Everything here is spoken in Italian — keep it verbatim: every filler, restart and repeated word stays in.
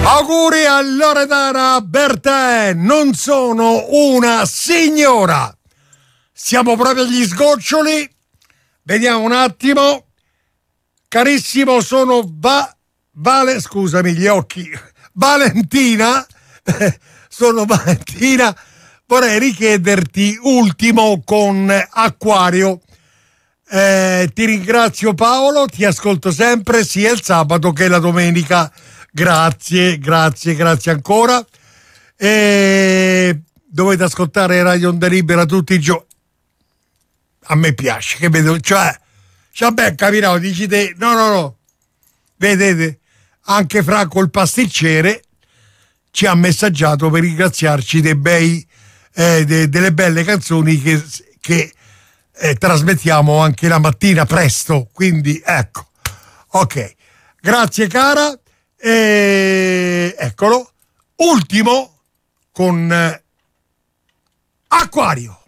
Auguri a Loredana Bertè, non sono una signora. Siamo proprio agli sgoccioli. Vediamo un attimo. Carissimo, sono Va... Vale... Scusami gli occhi. Valentina. Sono Valentina. Vorrei richiederti ultimo con Acquario. Eh, ti ringrazio Paolo, ti ascolto sempre sia il sabato che la domenica. Grazie, grazie, grazie ancora. E dovete ascoltare Radio Onda Libera tutti i giorni. A me piace, che vedo, cioè, cioè beh, capirò, dici te, no, no, no. Vedete, anche Franco il pasticcere ci ha messaggiato per ringraziarci dei bei, eh, de, delle belle canzoni che, che eh, trasmettiamo anche la mattina presto. Quindi ecco, ok, grazie cara. E eccolo, ultimo con eh, Acquario.